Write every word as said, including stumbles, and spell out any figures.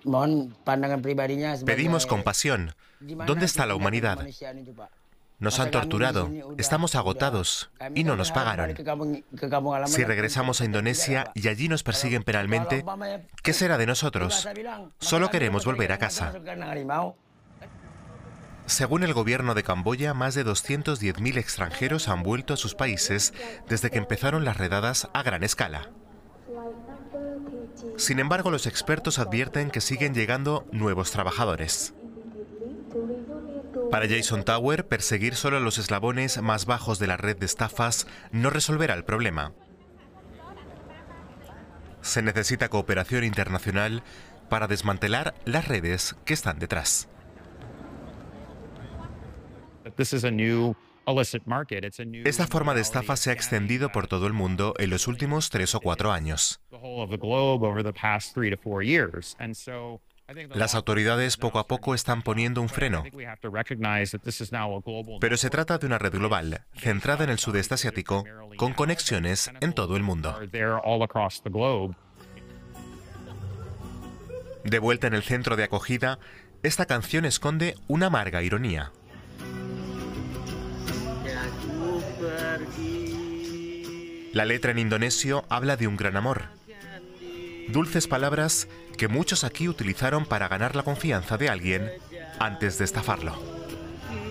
Pedimos compasión. ¿Dónde está la humanidad? Nos han torturado, estamos agotados y no nos pagaron. Si regresamos a Indonesia y allí nos persiguen penalmente, ¿qué será de nosotros? Solo queremos volver a casa. Según el gobierno de Camboya, más de doscientos diez mil extranjeros han vuelto a sus países desde que empezaron las redadas a gran escala. Sin embargo, los expertos advierten que siguen llegando nuevos trabajadores. Para Jason Tower, perseguir solo a los eslabones más bajos de la red de estafas no resolverá el problema. Se necesita cooperación internacional para desmantelar las redes que están detrás. Esta forma de estafa se ha extendido por todo el mundo en los últimos tres o cuatro años. Las autoridades poco a poco están poniendo un freno. Pero se trata de una red global, centrada en el sudeste asiático, con conexiones en todo el mundo. De vuelta en el centro de acogida, esta canción esconde una amarga ironía. La letra en indonesio habla de un gran amor. Dulces palabras que muchos aquí utilizaron para ganar la confianza de alguien antes de estafarlo.